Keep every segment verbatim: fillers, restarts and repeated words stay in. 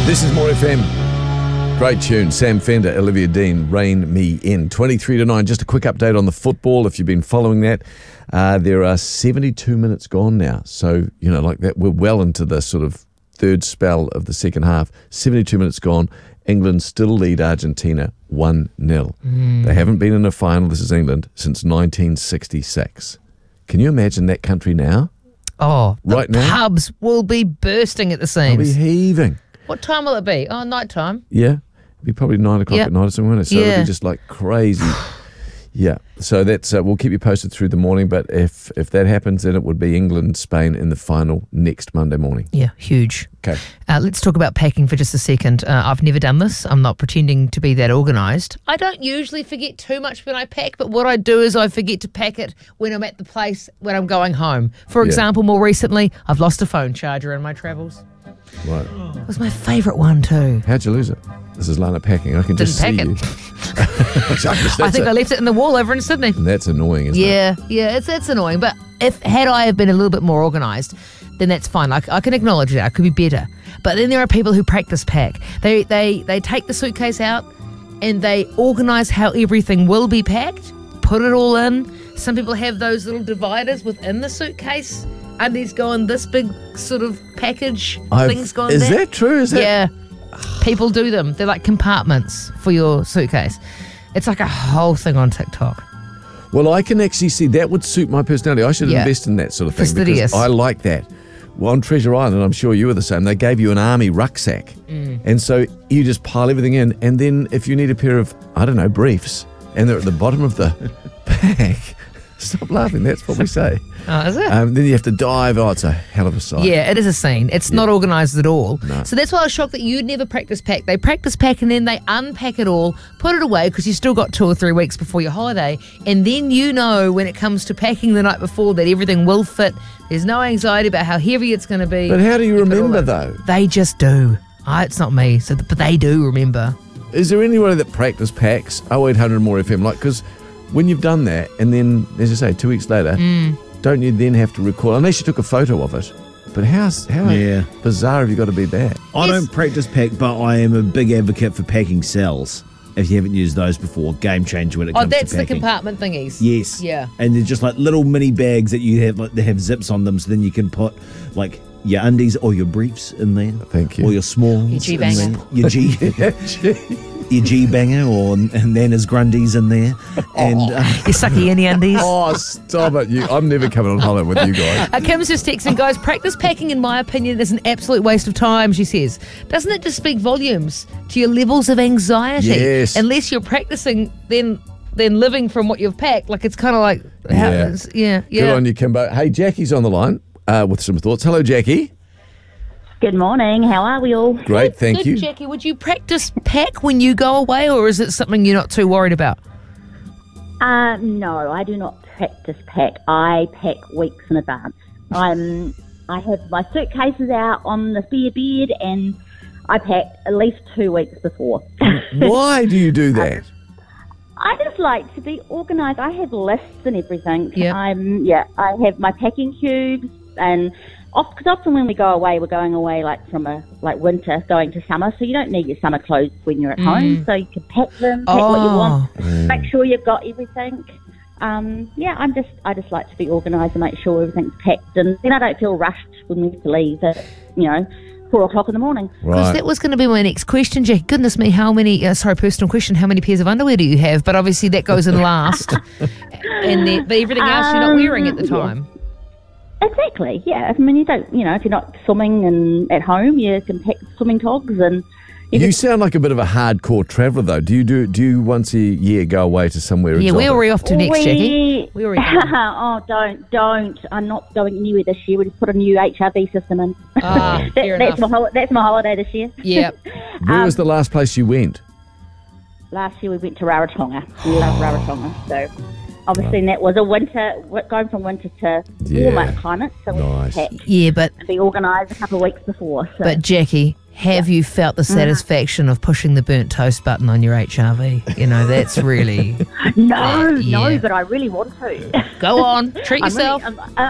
This is More F M. Great tune. Sam Fender, Olivia Dean, Rain Me In. twenty-three to nine. Just a quick update on the football, if you've been following that. Uh, there are seventy-two minutes gone now. So, you know, like that, we're well into the sort of third spell of the second half. seventy-two minutes gone. England still lead Argentina one nil. Mm. They haven't been in a final, this is England, since nineteen sixty-six. Can you imagine that country now? Oh, the right now? Pubs will be bursting at the They'll be seams. heaving. What time will it be? Oh, night time. Yeah. It'll be probably nine o'clock Yep. at night or something, won't it? So Yeah. it'll be just like crazy. Yeah. So that's uh, we'll keep you posted through the morning, but if if that happens, then it would be England, Spain in the final next Monday morning. Yeah, huge. Okay. Uh, let's talk about packing for just a second. Uh, I've never done this. I'm not pretending to be that organised. I don't usually forget too much when I pack, but what I do is I forget to pack it when I'm at the place when I'm going home. For Yeah. example, more recently, I've lost a phone charger in my travels. Right. It was my favourite one too. How'd you lose it? This is Lana packing. I can Didn't just pack see it. you. That's I think it. I left it in the wall over in Sydney. And that's annoying, isn't it? Yeah, yeah, it's it's annoying. But if had I have been a little bit more organised, then that's fine. Like I can acknowledge that I could be better. But then there are people who practice pack. They they they take the suitcase out and they organise how everything will be packed, put it all in. Some people have those little dividers within the suitcase. Undies go in this big sort of package. I've- Things go in is that. that true? Is that? Yeah. People do them. They're like compartments for your suitcase. It's like a whole thing on TikTok. Well, I can actually see that would suit my personality. I should Yeah. invest in that sort of thing Fastidious. because I like that. Well, on Treasure Island, I'm sure you were the same. They gave you an army rucksack. Mm. And so you just pile everything in. And then if you need a pair of, I don't know, briefs, and they're at the bottom of the bag, stop laughing. That's what we say. Oh, is it? Um, then you have to dive. Oh, it's a hell of a sight. Yeah, it is a scene. It's not organised at all. No. So that's why I was shocked that you'd never practice pack. They practice pack and then they unpack it all, put it away because you still got two or three weeks before your holiday. And then you know when it comes to packing the night before that everything will fit. There's no anxiety about how heavy it's going to be. But how do you put it all remember, in. though? They just do. I, it's not me, so but they do remember. Is there anybody that practice packs oh eight hundred more F M? Like, because when you've done that, and then, as I say, two weeks later, Mm. don't you then have to recall, unless you took a photo of it? But how, how Yeah. bizarre have you got to be that? I Yes. don't practice pack, but I am a big advocate for packing cells. If you haven't used those before, game changer when it Oh, comes that's to the packing. compartment thingies. Yes. Yeah. And they're just like little mini bags that you have, like they have zips on them, so then you can put like your undies or your briefs in there. Thank you. Or your smalls. Your in G-banger. there. Your G. Yeah, gee. Your G-banger or and then his grundies in there. And uh, You sucky any undies. Oh, stop it. You, I'm never coming on holiday with you guys. Uh, Kim's just texting, guys, practice packing, in my opinion, is an absolute waste of time, she says. Doesn't it just speak volumes to your levels of anxiety? Yes. Unless you're practicing, then then living from what you've packed. Like, it's kind of like, how, Yeah. yeah, yeah. yeah. Good on you, Kimbo. Hey, Jackie's on the line uh, with some thoughts. Hello, Jackie. Good morning. How are we all? Great, thank Good, you. Jackie, would you practice pack when you go away, or is it something you're not too worried about? Uh, no, I do not practice pack. I pack weeks in advance. I'm, I have my suitcases out on the spare bed and I pack at least two weeks before. Why do you do that? I just like to be organised. I have lists and everything. Yeah. I'm, yeah, I have my packing cubes and because often when we go away, we're going away like from a like winter going to summer, so you don't need your summer clothes when you're at home, so you can pack them, pack what you want, make sure you've got everything. Um, yeah, I'm just I just like to be organised and make sure everything's packed, and then I don't feel rushed when we have to leave at you know four o'clock in the morning. Because Right. that was going to be my next question, Jackie. Goodness me, how many, uh, sorry, personal question, how many pairs of underwear do you have? But obviously that goes in last. and then, But everything else you're not wearing at the Um, yeah. time. Exactly, yeah. I mean, you don't, you know, if you're not swimming and at home, you can pack swimming togs and. You You just, sound like a bit of a hardcore traveller, though. Do you do do you once a year go away to somewhere Yeah, exotic? where are we off to next, Jackie? we, Where are we going? oh, don't, don't. I'm not going anywhere this year. We just put a new H R V system in. Ah, That- fair that's, enough. my hol- that's my holiday this year. Yeah. Where um, was the last place you went? Last year we went to Rarotonga. We love Rarotonga. So obviously that was a winter, going from winter to Yeah. warmer climate. So we Nice. had to Yeah, but be organised a couple of weeks before. So. but Jackie, have you felt the satisfaction of pushing the burnt toast button on your H R V? You know, that's really... no, Yeah. no, but I really want to. Go on, treat I'm yourself. Really, um, uh,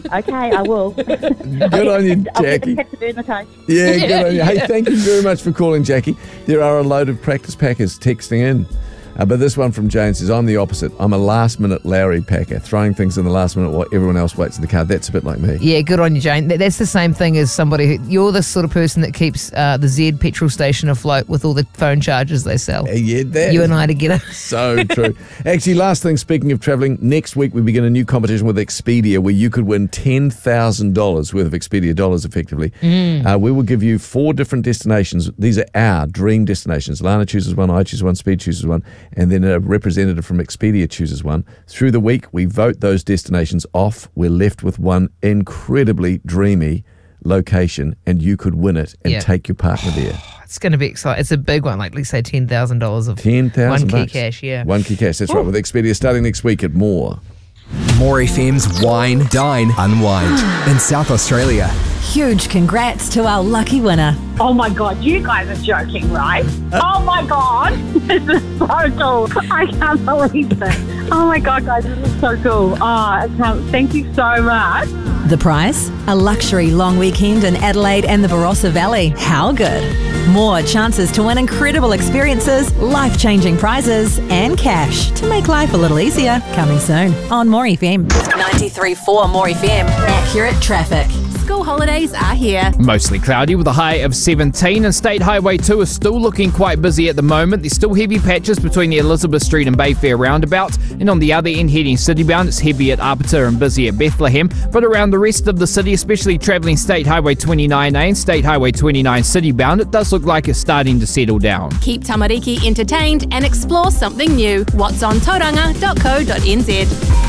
Okay, I will. Good on you, I'll get Jackie. the pet to burn the toast. Yeah, good on you. Hey, thank you very much for calling, Jackie. There are a load of practice packers texting in. Uh, but this one from Jane says, I'm the opposite. I'm a last-minute Lowry packer, throwing things in the last minute while everyone else waits in the car. That's a bit like me. Yeah, good on you, Jane. That- That's the same thing as somebody who, you're the sort of person that keeps uh, the Z petrol station afloat with all the phone chargers they sell. Uh, yeah, that You and I together. so true. Actually, last thing, speaking of travelling, next week we begin a new competition with Expedia where you could win ten thousand dollars worth of Expedia dollars effectively. Mm. Uh, we will give you four different destinations. These are our dream destinations. Lana chooses one, I choose one, Speed chooses one, and then a representative from Expedia chooses one. Through the week, we vote those destinations off. We're left with one incredibly dreamy location, and you could win it and Yeah. take your partner there. It's going to be exciting. It's a big one, like let's say ten thousand dollars of ten thousand one key bucks. cash, yeah. One key cash, that's right, with Expedia starting next week at More. More F M's Wine, Dine, Unwind in South Australia. Huge congrats to our lucky winner. Oh my God, you guys are joking, right? Oh my God, this is so cool. I can't believe it. Oh my God, guys, this is so cool. Oh, I can't, thank you so much. The prize? A luxury long weekend in Adelaide and the Barossa Valley. How good? More chances to win incredible experiences, life-changing prizes, and cash to make life a little easier. Coming soon on More F M. ninety-three point four More F M. Accurate traffic. School holidays are here. Mostly cloudy with a high of seventeen, and State Highway two is still looking quite busy at the moment. There's still heavy patches between the Elizabeth Street and Bayfair roundabout, and on the other end heading citybound it's heavy at Arbiter and busy at Bethlehem, but around the rest of the city, especially travelling State Highway twenty-nine A and State Highway twenty-nine citybound, it does look like it's starting to settle down. Keep Tamariki entertained and explore something new. What's on tauranga dot co dot n z.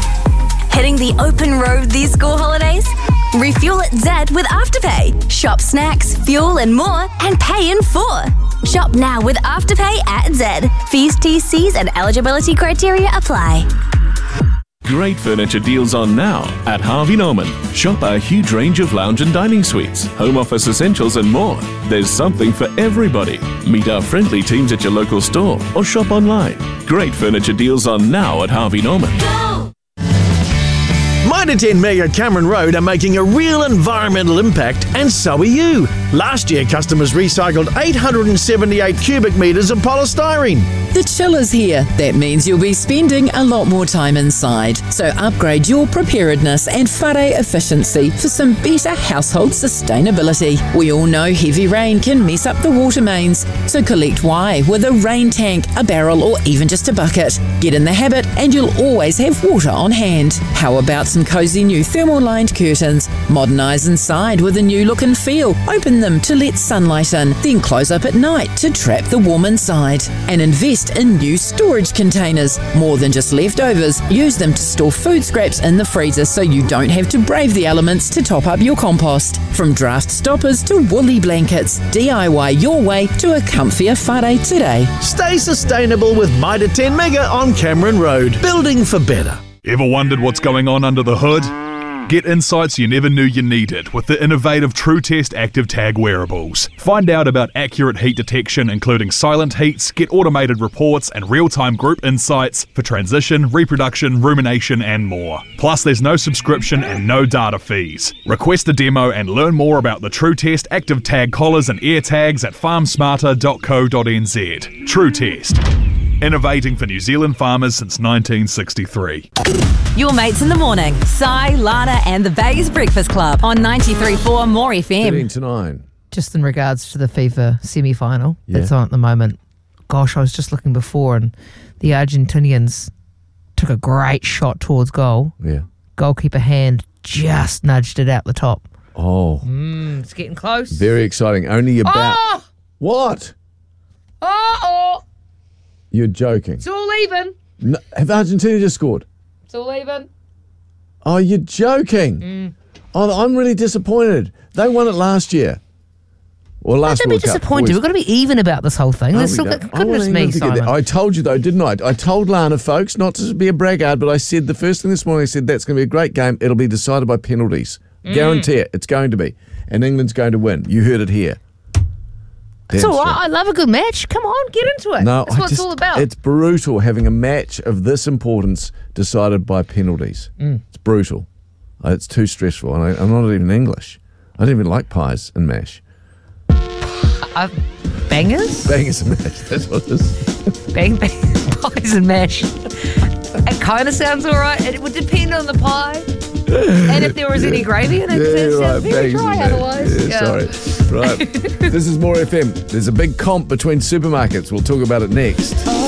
Hitting the open road these school holidays? Refuel at Zed with Afterpay. Shop snacks, fuel and more, and pay in full. Shop now with Afterpay at Zed. Fees, T Cs and eligibility criteria apply. Great furniture deals on now at Harvey Norman. Shop our huge range of lounge and dining suites, home office essentials and more. There's something for everybody. Meet our friendly teams at your local store or shop online. Great furniture deals on now at Harvey Norman. Mitre ten Mega Cameron Road are making a real environmental impact, and so are you. Last year, customers recycled eight hundred seventy-eight cubic metres of polystyrene. The chill is here. That means you'll be spending a lot more time inside. So upgrade your preparedness and whare efficiency for some better household sustainability. We all know heavy rain can mess up the water mains. So collect Y with a rain tank, a barrel or even just a bucket. Get in the habit and you'll always have water on hand. How about some cosy new thermal lined curtains? Modernise inside with a new look and feel. Open them to let sunlight in, then close up at night to trap the warm inside. And invest in new storage containers. More than just leftovers, use them to store food scraps in the freezer so you don't have to brave the elements to top up your compost. From draft stoppers to woolly blankets, D I Y your way to a comfier whare today. Stay sustainable with Mitre ten Mega on Cameron Road. Building for better. Ever wondered what's going on under the hood? Get insights you never knew you needed with the innovative TrueTest Active Tag wearables. Find out about accurate heat detection, including silent heats, get automated reports and real-time group insights for transition, reproduction, rumination and more. Plus, there's no subscription and no data fees. Request a demo and learn more about the TrueTest Active Tag collars and ear tags at farm smarter dot co dot n z. TrueTest. Innovating for New Zealand farmers since nineteen sixty-three. Your mates in the morning. Sai, Lana and the Vegas Breakfast Club on ninety-three point four More F M. thirteen to nine. Just in regards to the FIFA semi-final Yeah. that's on at the moment. Gosh, I was just looking before and the Argentinians took a great shot towards goal. Yeah. Goalkeeper hand just nudged it out the top. Oh. Mm, it's getting close. Very exciting. Only about... Oh! What? Oh! You're joking. It's all even. No, have Argentina just scored? It's all even. Oh, you're joking. Mm. Oh, I'm really disappointed. They won it last year. Or last Don't be World Cup. disappointed. Boys. We've got to be even about this whole thing. No, Let's we look don't. at I goodness wanna me, even forget that. Simon. I told you though, didn't I? I told Lana, folks, not to be a braggart, but I said the first thing this morning, I said that's going to be a great game. It'll be decided by penalties. Mm. Guarantee it. It's going to be. And England's going to win. You heard it here. It's Damn all right. straight. I love a good match. Come on, get into it. No, That's I what just, it's all about. It's brutal having a match of this importance decided by penalties. Mm. It's brutal. Oh, it's too stressful, and I, I'm not even English. I don't even like pies and mash. Uh, bangers? Bangers and mash, that's what it is. Bang, bang, pies and mash. It kind of sounds all right. It would depend on the pie. And if there was any gravy in it, because Yeah, it sounds right, very bangers dry and mash. otherwise. Yeah, sorry. Right. This is More F M. There's a big comp between supermarkets. We'll talk about it next.